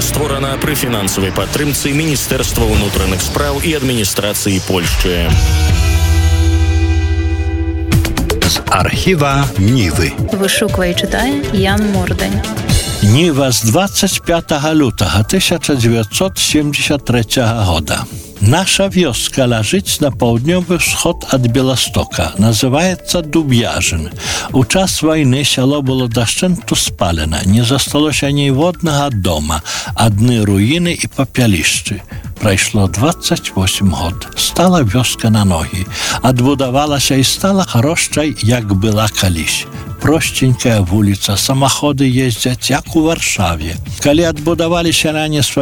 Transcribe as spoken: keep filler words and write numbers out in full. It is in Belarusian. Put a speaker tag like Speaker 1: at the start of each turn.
Speaker 1: створана пры фінансавай падтрымцы Міністэрства ўнутраных спраў і адміністрацыі Польшчы.
Speaker 2: З архіва Нівы.
Speaker 3: Вышуквае і чытае Ян Мордань.
Speaker 2: Ніва з двадцять пятого лютого тысяча девятьсот семьдесят третьего года. Наша вёска ляжыць на паўднёвы ўсход ад Беластока. Называецца Дуб'яжын. У час вайны сяло было дашчэнту спалена. Не засталося ніводнага дома. Адны руіны і папялішчы. Прайшло двадцять восемь год. Стала вёска на ногі. Адбудавалася і стала харошчай, як была калісь. Простенькая вуліца, самаходы ездзяць, як у Варшаве. Калі адбудаваліся раней